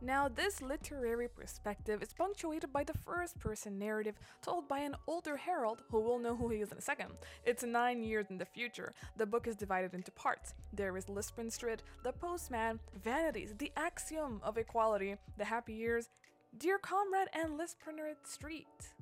Now, this literary perspective is punctuated by the first-person narrative told by an older Harold, who we'll know who he is in a second. It's 9 years in the future. The book is divided into parts. There is Lisbon Street, The Postman, Vanities, The Axiom of Equality, The Happy Years, Dear Comrade, and Lisbon Street.